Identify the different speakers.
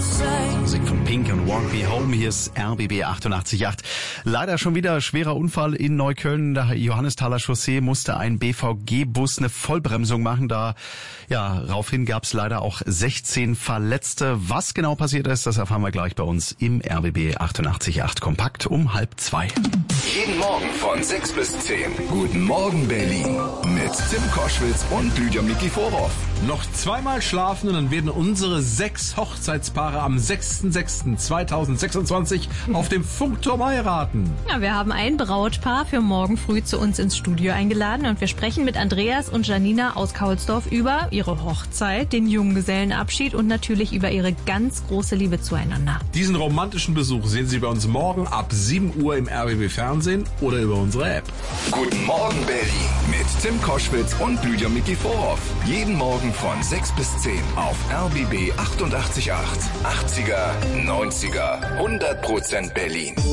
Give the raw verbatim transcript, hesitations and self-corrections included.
Speaker 1: Musik von Pink und Walk Me Home. Hier ist R B B achtundachtzig Komma acht. Leider schon wieder schwerer Unfall in Neukölln. Der Johannesthaler Chaussee musste ein B V G-Bus eine Vollbremsung machen. Da, ja, raufhin gab es leider auch sechzehn Verletzte. Was genau passiert ist, das erfahren wir gleich bei uns im R B B achtundachtzig Komma acht Kompakt um halb zwei.
Speaker 2: Jeden Morgen von sechs bis zehn. Guten Morgen Berlin. Mit Tim Koschwitz und Lydia Nikiforow.
Speaker 3: Noch zweimal schlafen und dann werden unsere sechs Hochzeitspaare am sechster sechster zweitausendsechsundzwanzig auf dem Funkturm heiraten.
Speaker 4: Ja, wir haben ein Brautpaar für morgen früh zu uns ins Studio eingeladen und wir sprechen mit Andreas und Janina aus Kaulsdorf über ihre Hochzeit, den Junggesellenabschied und natürlich über ihre ganz große Liebe zueinander.
Speaker 3: Diesen romantischen Besuch sehen Sie bei uns morgen ab sieben Uhr im R B B Fernsehen oder über unsere App.
Speaker 2: Guten Morgen Berlin mit Tim Koschwitz und Lydia Nikiforow. Jeden Morgen von sechs bis zehn auf R B B achtundachtzig Komma acht. achtziger, neunziger, hundert Prozent Berlin.